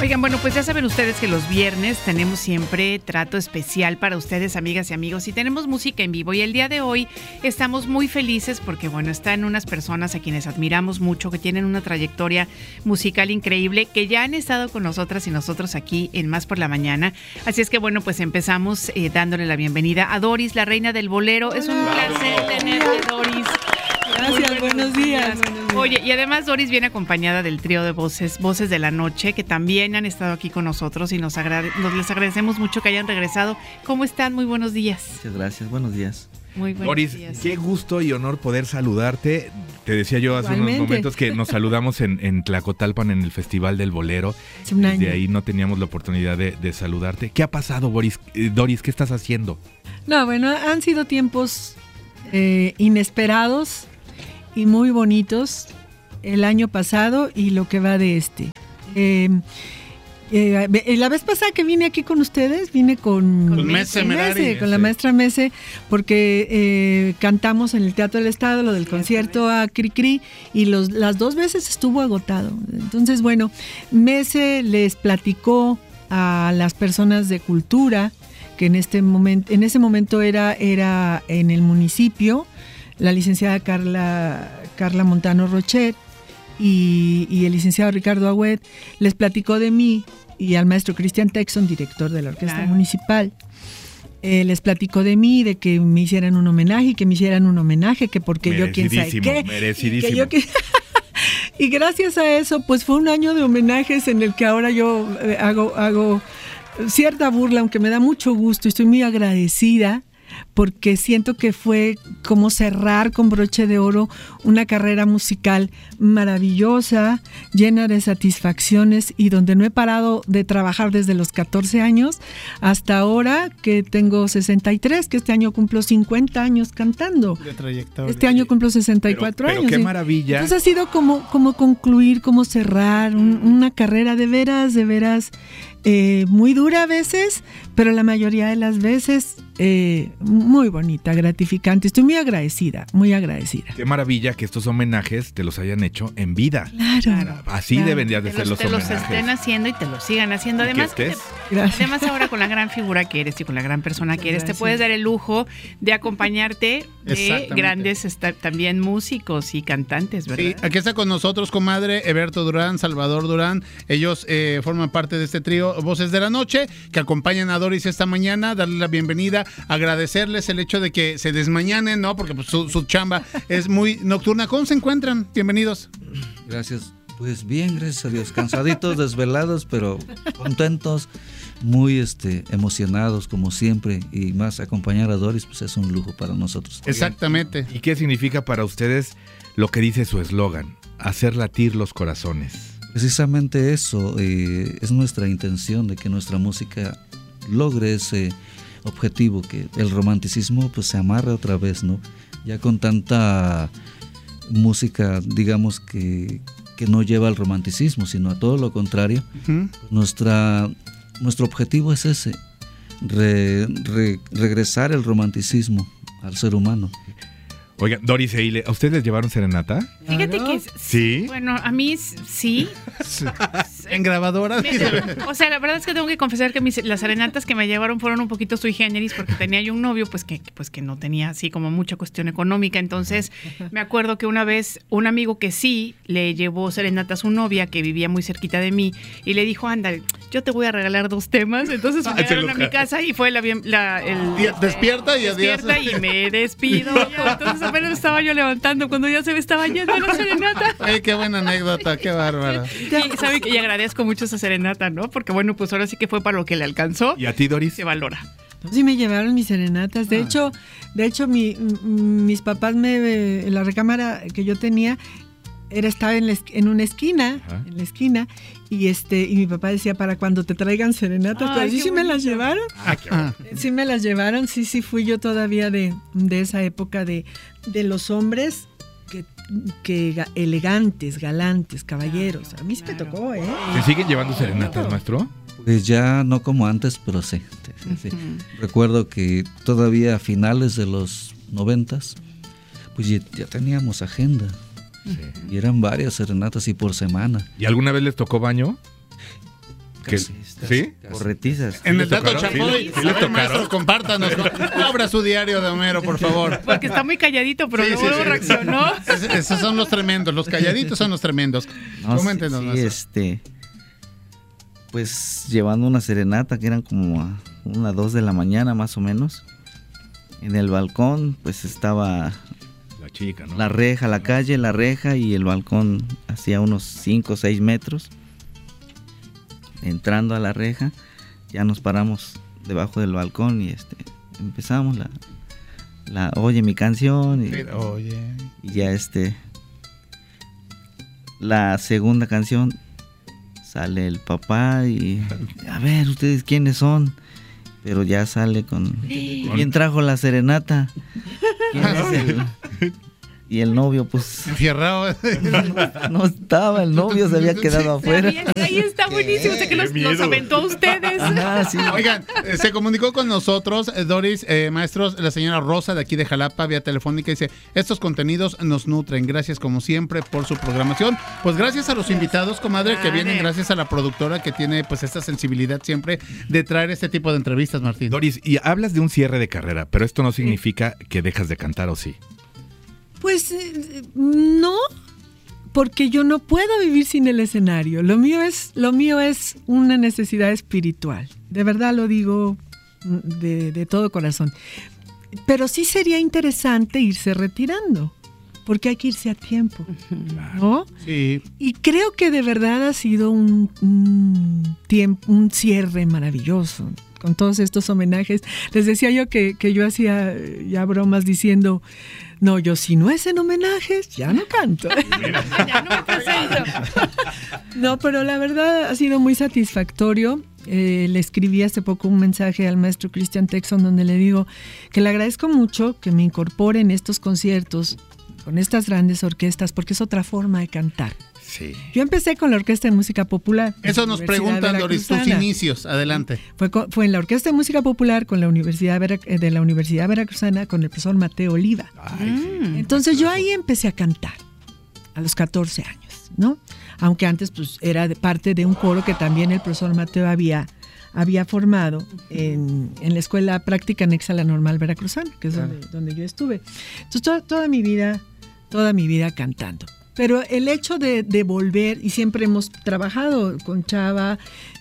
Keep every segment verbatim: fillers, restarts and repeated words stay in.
Oigan, bueno, pues ya saben ustedes que los viernes tenemos siempre trato especial para ustedes, amigas y amigos, y tenemos música en vivo. Y el día de hoy estamos muy felices porque, bueno, están unas personas a quienes admiramos mucho, que tienen una trayectoria musical increíble, que ya han estado con nosotras y nosotros aquí en Más por la Mañana. Así es que, bueno, pues empezamos eh, dándole la bienvenida a Doris, la reina del bolero. Hola. Es un placer tenerte, Doris. Gracias, buenos días. buenos días. Oye, y además Doris viene acompañada del trío de voces, Voces de la Noche, que también han estado aquí con nosotros y nos, agrade- nos les agradecemos mucho que hayan regresado. ¿Cómo están? Muy buenos días. Muchas gracias, buenos días. Muy buenos Doris, días. qué gusto y honor poder saludarte. Te decía yo hace Igualmente. unos momentos que nos saludamos en, en Tlacotalpan en el Festival del Bolero. Hace un Desde año. ahí no teníamos la oportunidad de, de saludarte. ¿Qué ha pasado, Boris? Eh, Doris? ¿Qué estás haciendo? No, bueno, han sido tiempos eh, inesperados y muy bonitos el año pasado y lo que va de este. Eh, eh, la vez pasada que vine aquí con ustedes, vine con, Con Mese Merari. con la maestra Mese, porque eh, cantamos en el Teatro del Estado lo del concierto a Cricri y los, las dos veces estuvo agotado. Entonces, bueno, Mese les platicó a las personas de cultura que en este momento, en ese momento era, era en el municipio, la licenciada Carla, Carla Montano Rochet y, y el licenciado Ricardo Agüed, les platicó de mí y al maestro Cristian Texon, director de la Orquesta Claro. Municipal. Eh, les platicó de mí, de que me hicieran un homenaje y que me hicieran un homenaje, que porque yo quién sabe Merecidísimo, qué. merecidísimo. Que yo que- y gracias a eso, pues fue un año de homenajes en el que ahora yo eh, hago, hago cierta burla, aunque me da mucho gusto y estoy muy agradecida porque siento que fue como cerrar con broche de oro una carrera musical maravillosa, llena de satisfacciones y donde no he parado de trabajar desde los catorce años hasta ahora que tengo sesenta y tres, que este año cumplo cincuenta años cantando. De trayectoria. Este año cumplo sesenta y cuatro Pero- pero años. qué ¿sí? maravilla. Entonces ha sido como, como concluir, como cerrar un- una carrera de veras, de veras eh, muy dura a veces, pero la mayoría de las veces eh, muy bonita, gratificante. Estoy muy agradecida, muy agradecida. Qué maravilla que estos homenajes te los hayan hecho en vida. Claro. Así claro. deberían de Te ser los, los te los homenajes. estén haciendo y te los sigan haciendo. Y que Además, que te- estés. Gracias. además ahora con la gran figura que eres y con la gran persona que eres, te Gracias. puedes dar el lujo de acompañarte de Exactamente. grandes esta- también músicos y cantantes, ¿verdad? Sí, aquí está con nosotros, comadre, Eberto Durán, Salvador Durán. Ellos eh, forman parte de este trío Voces de la Noche, que acompañan a Doris esta mañana, darle la bienvenida, agradecerles el hecho de que se desmañanen, ¿no? Porque pues, su, su chamba es muy nocturna. ¿Cómo se encuentran? Bienvenidos. Gracias. Pues bien, gracias a Dios. Cansaditos, desvelados, pero contentos, muy este, emocionados como siempre. Y más acompañar a Doris, pues es un lujo para nosotros. Exactamente. ¿Y qué significa para ustedes lo que dice su eslogan? Hacer latir los corazones. Precisamente eso eh, es nuestra intención, de que nuestra música logre ese objetivo, que el romanticismo pues se amarre otra vez, ¿no? Ya con tanta música, digamos que, que no lleva al romanticismo, sino a todo lo contrario. Ujú. Nuestra, nuestro objetivo es ese, re- re- regresar el romanticismo al ser humano. Oigan, Doris e Ile, ¿a ustedes les llevaron serenata? Fíjate Claro. que Sí. bueno, a mí s- sí. En grabadora. Me- o sea, la verdad es que tengo que confesar que mis, las serenatas que me llevaron fueron un poquito sui generis porque tenía yo un novio pues que, pues que no tenía así como mucha cuestión económica. Entonces me acuerdo que una vez un amigo que sí le llevó serenatas a su novia que vivía muy cerquita de mí y le dijo, anda, yo te voy a regalar dos temas. Entonces me Ay, se llegaron lo a mi ca- casa y fue la, bien- la el, Y- despierta y adiós. despierta y me despido. Entonces apenas estaba yo levantando cuando ya se me estaba yendo la serenata. Ay, qué buena anécdota, qué bárbara. Y, ¿sabe? Y agradezco mucho esa serenata, ¿no? Porque bueno, pues ahora sí que fue para lo que le alcanzó. ¿Y a ti, Doris? Se valora. Sí me llevaron mis serenatas. De Ah. hecho, de hecho mi, m- mis papás me en la recámara que yo tenía era estaba en, la es- en una esquina, Ajá. en la esquina y este y mi papá decía para cuando te traigan serenatas, Ay, pero sí qué sí me las bonito. llevaron. Ah, qué Ah, Sí me las llevaron, sí sí fui yo todavía de, de esa época de, de los hombres que, que ga- elegantes, galantes, caballeros. A mí sí me Claro. tocó, ¿eh? ¿Te siguen llevando serenatas, maestro? Pues ya no como antes, pero sí. sí, sí. Recuerdo que todavía a finales de los noventas, pues ya, ya teníamos agenda. Y eran varias serenatas y por semana. ¿Y alguna vez les tocó baño? Que- Clasistas, ¿Sí? Corretizas. En el le dato tocaron? chapoy, ¿Sí le- sí le a ver, tocaron? maestro, compártanos. Abra su diario de Homero, por favor. Porque está muy calladito, pero Sí, luego sí, sí. reaccionó. Es- esos son los tremendos, los calladitos son los tremendos. No, Coméntenos, sí, sí, maestro. este, pues llevando una serenata que eran como a una dos de la mañana más o menos. En el balcón pues estaba La chica, ¿no? la reja, la calle, la reja y el balcón hacía unos cinco o seis metros. Entrando a la reja, ya nos paramos debajo del balcón y este empezamos la, la Oye mi canción y, Oye. y ya este la segunda canción sale el papá y a ver ustedes quiénes son, pero ya sale con ¿quién trajo la serenata? ¿Quién es el? Y el novio pues Enfierrado. no estaba, el novio se había quedado afuera. Está bien, ahí está buenísimo. O sea que los, los aventó a ustedes. Ajá, sí. Oigan, eh, se comunicó con nosotros, eh, Doris, eh, maestros, la señora Rosa de aquí de Jalapa, vía telefónica, dice, estos contenidos nos nutren, gracias como siempre por su programación. Pues gracias a los invitados, comadre, que vienen, gracias a la productora que tiene pues esta sensibilidad siempre de traer este tipo de entrevistas, Martín. Doris, y hablas de un cierre de carrera, pero esto no significa que dejas de cantar, ¿o sí? Pues eh, no, porque yo no puedo vivir sin el escenario. Lo mío es, lo mío es una necesidad espiritual. De verdad lo digo de, de todo corazón. Pero sí sería interesante irse retirando, porque hay que irse a tiempo, ¿no? Sí. Y creo que de verdad ha sido un, un tiempo, un cierre maravilloso con todos estos homenajes. Les decía yo que, que yo hacía ya bromas diciendo, no, yo si no es en homenajes, ya no canto. Ya no me presento. No, pero la verdad ha sido muy satisfactorio. Eh, le escribí hace poco un mensaje al maestro Christian Texon donde le digo que le agradezco mucho que me incorpore en estos conciertos con estas grandes orquestas, porque es otra forma de cantar. Sí. Yo empecé con la Orquesta de Música Popular. Eso nos Universidad preguntan, Doris, tus Veracruzana. inicios. Adelante. Fue, con- fue en la Orquesta de Música Popular con la Universidad Vera- eh, de la Universidad Veracruzana con el profesor Mateo Oliva. Ay, sí. Entonces yo ahí empecé a cantar a los catorce años, ¿no? Aunque antes pues era de parte de un coro que también el profesor Mateo había, había formado en, en la Escuela Práctica Anexa a la Normal Veracruzana, que es donde, donde yo estuve. Entonces toda, toda mi vida, toda mi vida cantando. Pero el hecho de, de volver, y siempre hemos trabajado con Chava,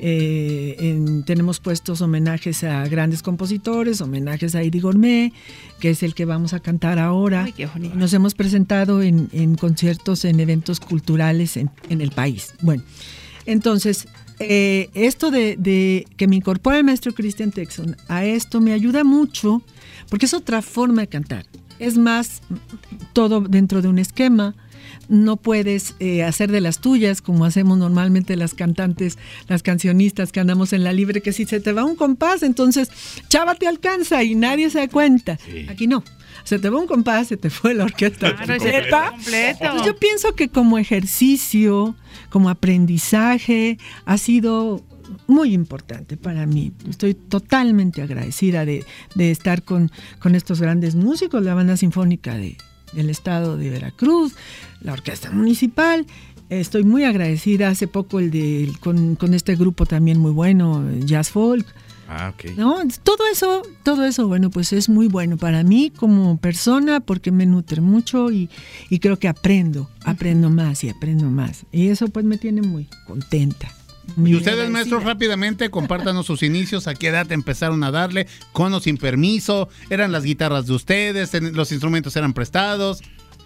eh, en- tenemos puestos homenajes a grandes compositores, homenajes a Eddie Gourmet, que es el que vamos a cantar ahora. Ay, qué bonito. Nos hemos presentado en, en conciertos, en eventos culturales en, en el país. Bueno, entonces, eh, esto de, de que me incorpore el maestro Christian Texon, a esto me ayuda mucho, porque es otra forma de cantar. Es más, todo dentro de un esquema. No puedes eh, hacer de las tuyas como hacemos normalmente las cantantes, las cancionistas que andamos en la libre, que si se te va un compás, entonces Chava te alcanza y nadie se da cuenta. Sí. Aquí no. Se te va un compás, se te fue la orquesta Claro, ese completa. completo. Entonces yo pienso que como ejercicio, como aprendizaje, ha sido muy importante para mí. Estoy totalmente agradecida de, de estar con, con estos grandes músicos, la Banda Sinfónica de, del Estado de Veracruz, la Orquesta Municipal. Estoy muy agradecida. Hace poco el de, con, con este grupo también muy bueno, Jazz Folk. Ah, ok. ¿No? Todo eso, todo eso, bueno, pues es muy bueno para mí como persona porque me nutre mucho y, y creo que aprendo, aprendo más y aprendo más. Y eso pues me tiene muy contenta. muy Y ustedes, agradecida. maestros, rápidamente, compártanos sus inicios, a qué edad empezaron a darle, con o sin permiso, eran las guitarras de ustedes, ten- los instrumentos eran prestados,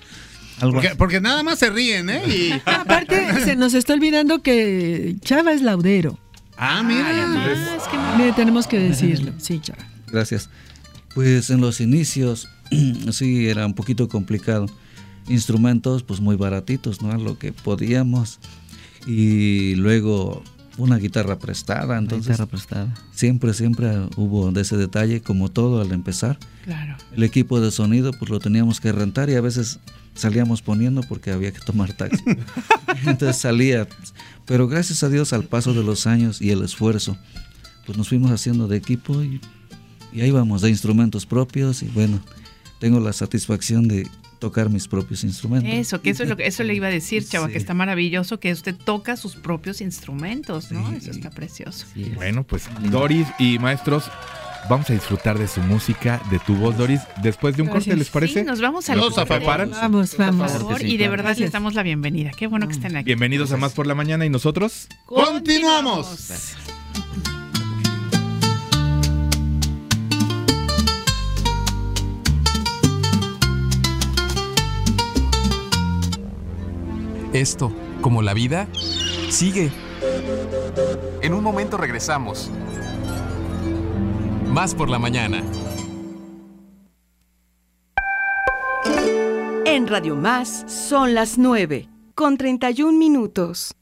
Algo porque, así. porque nada más se ríen, ¿eh? Y- Aparte, se nos está olvidando que Chava es laudero. ah, mira. Ah, es que no- Mire, tenemos que decirlo. Sí, Chava. Gracias. Pues en los inicios sí era un poquito complicado. Instrumentos pues muy baratitos, ¿no? Lo que podíamos. Y luego una guitarra prestada, entonces Guitarra prestada. siempre, siempre hubo de ese detalle, como todo al empezar. Claro. El equipo de sonido pues lo teníamos que rentar y a veces salíamos poniendo porque había que tomar taxi. Entonces salía, pero gracias a Dios al paso de los años y el esfuerzo, pues nos fuimos haciendo de equipo y, y ahí vamos, de instrumentos propios y bueno, tengo la satisfacción de tocar mis propios instrumentos. Eso, que eso es lo que eso le iba a decir, Chava, Sí. que está maravilloso que usted toca sus propios instrumentos, ¿no? Sí. Eso está precioso. Sí, es Bueno, pues lindo. Doris y maestros, vamos a disfrutar de su música, de tu voz, Doris, después de un Gracias. corte, ¿les parece? Sí, nos vamos a Los la preparan. Vamos, por vamos. favor, que sí, y de claro. verdad les damos la bienvenida. Qué bueno que estén aquí. Bienvenidos a Más por la Mañana y nosotros... ¡Continuamos! Esto, como la vida, sigue. En un momento regresamos. Más por la mañana. En Radio Más son las nueve, con treinta y un minutos.